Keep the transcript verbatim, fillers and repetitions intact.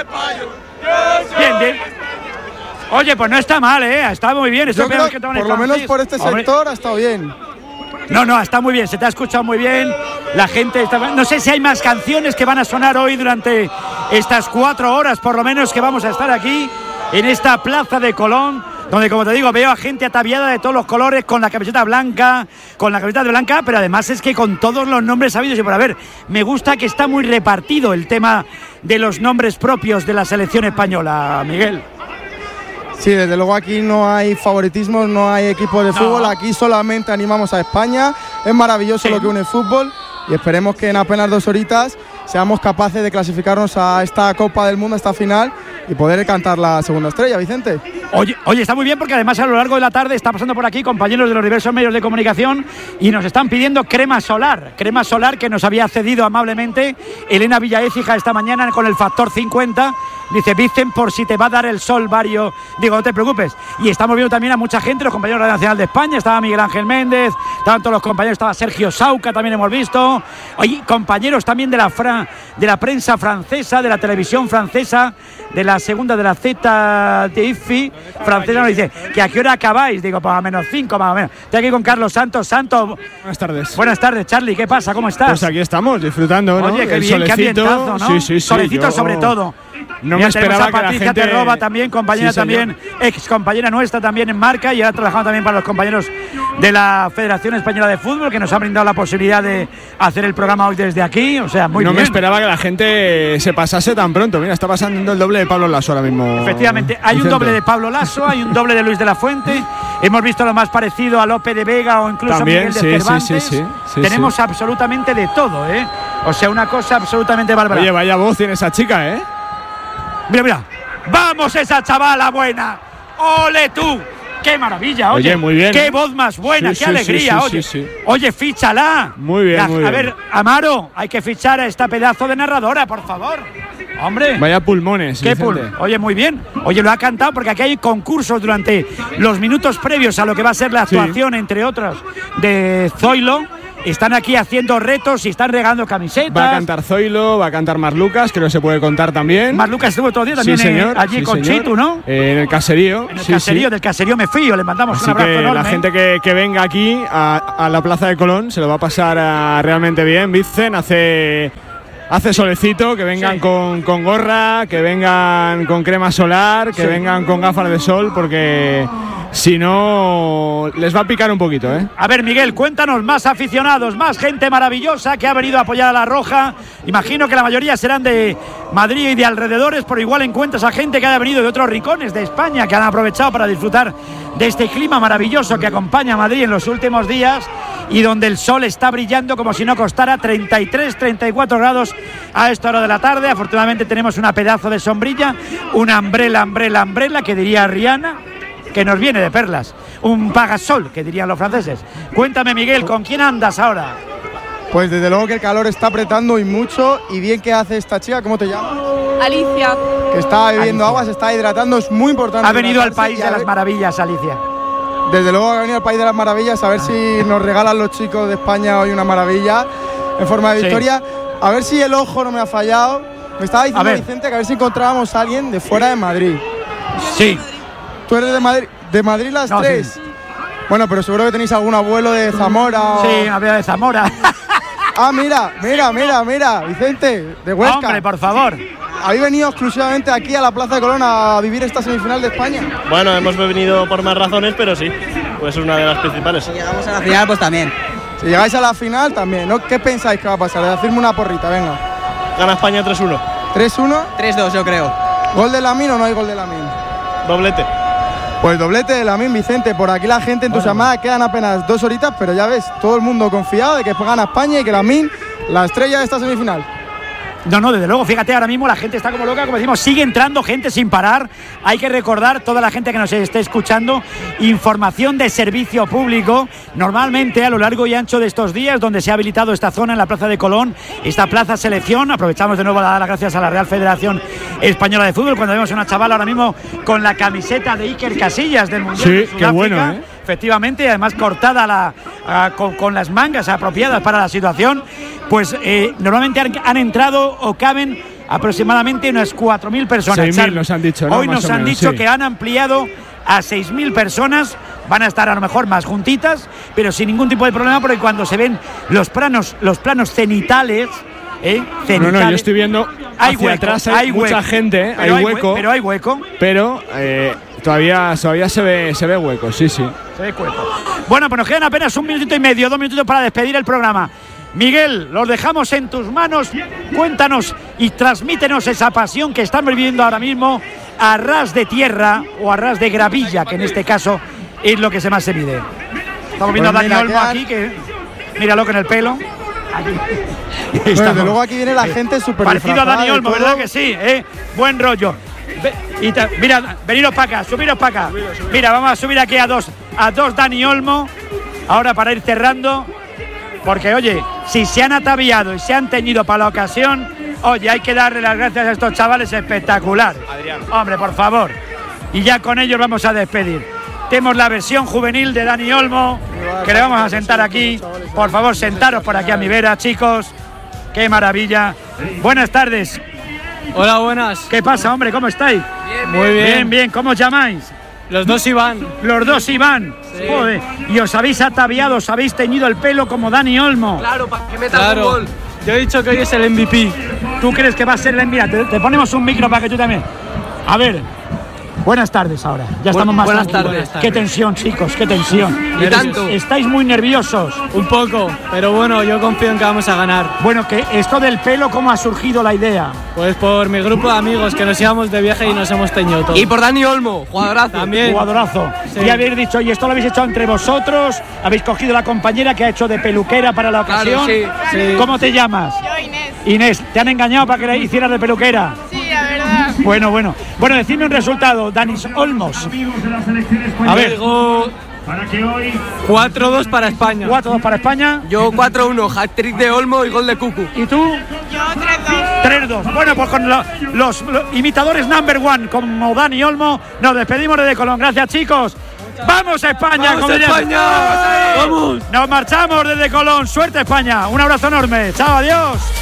Bien, bien. Oye, pues no está mal, ¿eh? Está muy bien. Yo creo que por lo menos por este sector ha estado bien. No, no, está muy bien, se te ha escuchado muy bien. La gente está... No sé si hay más canciones que van a sonar hoy durante estas cuatro horas, por lo menos, que vamos a estar aquí, en esta plaza de Colón, donde, como te digo, veo a gente ataviada de todos los colores, con la camiseta blanca, con la camiseta de blanca, pero además es que con todos los nombres sabidos y por haber. Me gusta que está muy repartido el tema de los nombres propios de la selección española, Miguel. Sí, desde luego aquí no hay favoritismos, no hay equipos de no. fútbol, aquí solamente animamos a España, es maravilloso sí. lo que une el fútbol y esperemos que en apenas dos horitas seamos capaces de clasificarnos a esta Copa del Mundo, a esta final y poder cantar la segunda estrella, Vicente. Oye, oye, está muy bien porque además a lo largo de la tarde está pasando por aquí compañeros de los diversos medios de comunicación y nos están pidiendo crema solar, crema solar que nos había cedido amablemente Elena Villaécija esta mañana con el factor cincuenta. Dice, Vicen, por si te va a dar el sol, varios. Digo, no te preocupes. Y estamos viendo también a mucha gente, los compañeros de la Nacional de España, estaba Miguel Ángel Méndez, estaban todos los compañeros, estaba Sergio Sauca, también hemos visto. Oye, compañeros también de la, fra, de la prensa francesa, de la televisión francesa, de la segunda de la Z de I F I francesa, nos dice, ¿que a qué hora acabáis? Digo, pues a menos cinco, más o menos. Estoy aquí con Carlos Santos. Santos. Buenas tardes. Buenas tardes, Charlie, ¿qué pasa? ¿Cómo estás? Pues aquí estamos, disfrutando, ¿no? Oye, qué el bien, solecito. Qué ambientazo, ¿no? Sí, sí, sí. Solecito yo... sobre todo. No Mira, me esperaba a que la Patricia gente... Terroba también, compañera sí, también, ex compañera nuestra también en Marca y ahora trabajando también para los compañeros de la Federación Española de Fútbol que nos han brindado la posibilidad de hacer el programa hoy desde aquí, o sea, muy no bien. No me esperaba que la gente se pasase tan pronto, mira, está pasando el doble de Pablo Lasso ahora mismo. Efectivamente, hay Vicente. un doble de Pablo Lasso, hay un doble de Luis de la Fuente, hemos visto lo más parecido a Lope de Vega o incluso también, a Miguel sí, de Cervantes, sí, sí, sí, sí, tenemos sí. absolutamente de todo, ¿eh? O sea, una cosa absolutamente bárbara. Oye, vaya voz tiene esa chica, ¿eh? Mira, mira. ¡Vamos esa chavala buena! ¡Ole tú! ¡Qué maravilla! Oye, oye muy bien. ¡Qué ¿eh? voz más buena! Sí, ¡Qué sí, alegría! Sí, sí, oye, sí, sí. oye, fíchala. Muy bien, La, muy a bien. ver, Amaro, hay que fichar a esta pedazo de narradora, por favor. Hombre. Vaya pulmones. Qué pul Oye, muy bien. Oye, lo ha cantado porque aquí hay concursos durante los minutos previos a lo que va a ser la actuación, sí. entre otros, de Zoilo. Están aquí haciendo retos y están regalando camisetas. Va a cantar Zoilo, va a cantar Mar Lucas, que no se puede contar también. Mar Lucas estuvo todo el día también sí, señor, eh, allí sí, con señor. Chitu, ¿no? Eh, en el caserío. En el sí, caserío, sí. del caserío me fío, le mandamos Así un abrazo que enorme. La gente que, que venga aquí a, a la Plaza de Colón se lo va a pasar a, realmente bien. Vicen hace... Hace solecito, que vengan sí. con, con gorra, que vengan con crema solar, que sí. vengan con gafas de sol, porque si no les va a picar un poquito, ¿eh? A ver, Miguel, cuéntanos, más aficionados, más gente maravillosa que ha venido a apoyar a la Roja. Imagino que la mayoría serán de Madrid y de alrededores, pero igual encuentras a gente que haya venido de otros rincones de España, que han aprovechado para disfrutar de este clima maravilloso que acompaña a Madrid en los últimos días y donde el sol está brillando como si no costara, treinta y tres, treinta y cuatro grados a esta hora de la tarde. Afortunadamente tenemos una pedazo de sombrilla, una umbrella, umbrella, umbrella, que diría Rihanna, que nos viene de perlas, un pagasol, que dirían los franceses. Cuéntame, Miguel, ¿con quién andas ahora? Pues desde luego que el calor está apretando y mucho, y bien que hace esta chica. ¿Cómo te llamas? Alicia. Que está bebiendo agua, se está hidratando, es muy importante. Ha venido al país de las maravillas, Alicia. Desde luego ha venido al país de las maravillas, a ver si nos regalan los chicos de España hoy una maravilla en forma de victoria. Sí. A ver si el ojo no me ha fallado. Me estaba diciendo Vicente que a ver si encontrábamos a alguien de fuera de Madrid. Sí. ¿Tú eres de Madrid? ¿De Madrid las no, tres? Sí. Bueno, pero seguro que tenéis algún abuelo de Zamora o... Sí, había de Zamora. Ah, mira, mira, mira, mira, Vicente, de Huesca. Hombre, por favor. ¿Habéis venido exclusivamente aquí a la Plaza de Colón a vivir esta semifinal de España? Bueno, hemos venido por más razones, pero sí, pues es una de las principales. Si llegamos a la final, pues también. Si llegáis a la final, también, ¿no? ¿Qué pensáis que va a pasar? Decirme una porrita, venga. Gana España tres uno. ¿tres uno? tres dos, yo creo. ¿Gol de Lamine o no hay gol de Lamine? Doblete. Pues doblete de Lamine, Vicente. Por aquí la gente entusiasmada, bueno. Quedan apenas dos horitas, pero ya ves, todo el mundo confiado de que gana España y que Lamine, la estrella de esta semifinal. No, no, desde luego, fíjate, ahora mismo la gente está como loca, como decimos, sigue entrando gente sin parar. Hay que recordar, toda la gente que nos esté escuchando, información de servicio público. Normalmente a lo largo y ancho de estos días, donde se ha habilitado esta zona en la Plaza de Colón, esta Plaza Selección, aprovechamos de nuevo a dar las gracias a la Real Federación Española de Fútbol, cuando vemos a una chavala ahora mismo con la camiseta de Iker Casillas del Mundial sí, de Sudáfrica. Qué bueno, ¿eh? Efectivamente, además cortada la, a, con, con las mangas apropiadas para la situación. Pues eh, normalmente han, han entrado o caben aproximadamente unas cuatro mil personas. seis mil nos han dicho, ¿no? Hoy Más nos o han menos, dicho sí. que han ampliado a seis mil personas, van a estar a lo mejor más juntitas, pero sin ningún tipo de problema, porque cuando se ven los planos, los planos cenitales, ¿eh? cenitales No, no, yo estoy viendo hay hacia hueco, atrás, hay, hay mucha hueco, gente, ¿eh? pero hay hue- hueco, pero hay hueco. pero eh, todavía, todavía se ve, se ve hueco, sí, sí. Se ve hueco. Bueno, pues nos quedan apenas un minutito y medio, dos minutitos para despedir el programa. Miguel, los dejamos en tus manos. Cuéntanos y transmítenos esa pasión que están viviendo ahora mismo a ras de tierra o a ras de gravilla, que en este caso es lo que se más se mide. Estamos viendo Pues a Dani mira, Olmo quedan- aquí, que míralo con el pelo. Aquí. Bueno, desde luego aquí viene la gente súper parecido a Dani disfrazada de Olmo, todo. ¿verdad que sí? ¿eh? Buen rollo. Ve- y ta- mira, veniros para acá, subiros para acá. Mira, vamos a subir aquí a dos, a dos Dani Olmo, ahora para ir cerrando, porque oye, si se han ataviado y se han teñido para la ocasión, oye, hay que darle las gracias a estos chavales, espectacular. Adrián. Hombre, por favor. Y ya con ellos vamos a despedir. Tenemos la versión juvenil de Dani Olmo, que le vamos a sentar aquí. Por favor, sentaros por aquí a mi vera, chicos. Qué maravilla. Buenas tardes. Hola, buenas. ¿Qué pasa, hombre? ¿Cómo estáis? Muy bien. Bien, bien. ¿Cómo os llamáis? Los dos Iván. Los dos Iván. Sí. Joder. Y os habéis ataviado, os habéis teñido el pelo como Dani Olmo. Claro, para que metas un gol. Yo he dicho que hoy es el M V P. ¿Tú crees que va a ser el Mira, te, te ponemos un micro para que tú también. A ver. Buenas tardes ahora. Ya estamos más buenas tranquilos. tardes. Qué tensión, chicos, qué tensión. Y tanto. Estáis muy nerviosos. Un poco, pero bueno, yo confío en que vamos a ganar. Bueno, que esto del pelo, ¿cómo ha surgido la idea? Pues por mi grupo de amigos que nos íbamos de viaje y nos hemos teñido todos. Y por Dani Olmo, jugadorazo. También. Jugadorazo. Sí. Y habéis dicho, y esto lo habéis hecho entre vosotros, habéis cogido la compañera que ha hecho de peluquera para la ocasión. Claro, sí, sí. ¿Cómo te llamas? Yo, Inés. Inés, ¿te han engañado para que le hicieras de peluquera? Sí, la verdad. Bueno, bueno. Bueno, decidme un resultado, Danis Olmos. A ver, Digo cuatro dos para España. cuatro dos para España. Yo cuatro uno, hat-trick de Olmo y gol de Cucu. ¿Y tú? Yo, tres dos. tres dos. Bueno, pues con lo- los, los imitadores number one, como Dani Olmo, nos despedimos desde Colón. Gracias, chicos. ¡Vamos a España! ¡Vamos como a dirían. España! ¡Vamos ahí! ¡Vamos! Nos marchamos desde Colón. ¡Suerte, España! Un abrazo enorme. ¡Chao, adiós!